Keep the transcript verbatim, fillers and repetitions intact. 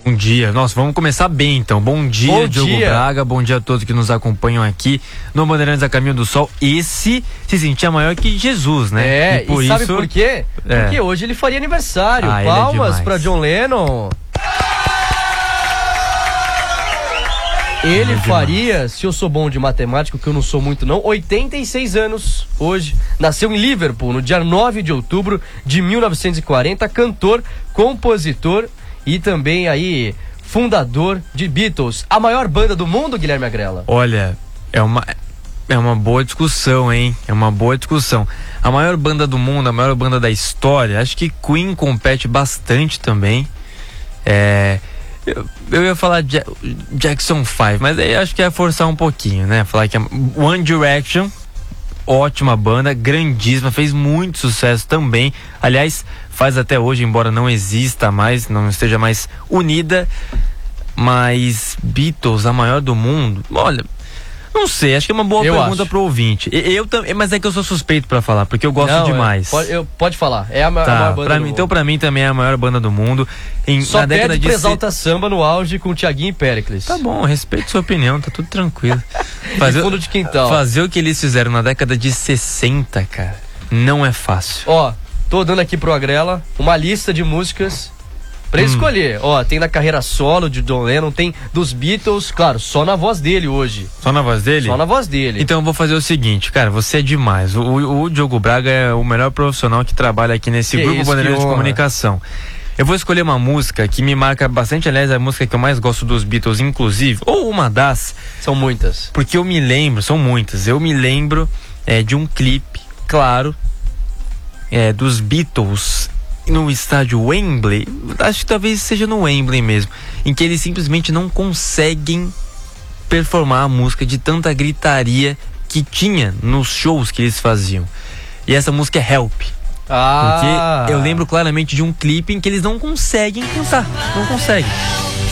Bom dia. Nossa, vamos começar bem então. Bom dia, bom Diogo dia. Braga. Bom dia a todos que nos acompanham aqui no Bandeirantes a Caminho do Sol. Esse se sentia maior que Jesus, né? É, e, por e sabe isso... por quê? É. Porque hoje ele faria aniversário. Ah, Palmas ele é pra John Lennon. Ele, ele é faria, se eu sou bom de matemática, que eu não sou muito não, oitenta e seis anos hoje. Nasceu em Liverpool no dia nove de outubro de mil novecentos e quarenta, cantor, compositor e também aí fundador de Beatles, a maior banda do mundo, Guilherme Agrela. Olha, é uma é uma boa discussão, hein? É uma boa discussão. A maior banda do mundo, a maior banda da história, acho que Queen compete bastante também. É, eu, eu ia falar ja, Jackson five, mas aí acho que ia forçar um pouquinho, né? Falar que é One Direction, ótima banda, grandíssima, fez muito sucesso também. Aliás, faz até hoje, embora não exista mais, não esteja mais unida. Mas Beatles, a maior do mundo, olha, não sei, acho que é uma boa eu pergunta acho. pro ouvinte. Eu também, mas é que eu sou suspeito pra falar, porque eu gosto não, demais. É, pode, eu, pode falar, é a, ma tá, a maior banda pra do mim, mundo. Então pra mim também é a maior banda do mundo. Em, Só na década perde de pro Exalta Samba no auge com o Thiaguinho e Péricles. Tá bom, respeito sua opinião, tá tudo tranquilo. Fazer, fundo de quintal. Fazer o que eles fizeram na década de sessenta, cara, não é fácil. Ó, tô dando aqui pro Agrela uma lista de músicas pra ele hum. escolher. Ó, tem da carreira solo de John Lennon, tem dos Beatles, claro, só na voz dele hoje. Só na voz dele? Só na voz dele. Então eu vou fazer o seguinte, cara, você é demais. O, o, o Diogo Braga é o melhor profissional que trabalha aqui nesse que grupo isso, Bandeirantes de honra. Comunicação. Eu vou escolher uma música que me marca bastante, aliás, é a música que eu mais gosto dos Beatles, inclusive, ou uma das. São muitas. Porque eu me lembro, são muitas, eu me lembro é, de um clipe, claro, é, dos Beatles no estádio Wembley, acho que talvez seja no Wembley mesmo, em que eles simplesmente não conseguem performar a música de tanta gritaria que tinha nos shows que eles faziam. E essa música é Help. Ah. Porque eu lembro claramente de um clipe em que eles não conseguem cantar, não conseguem.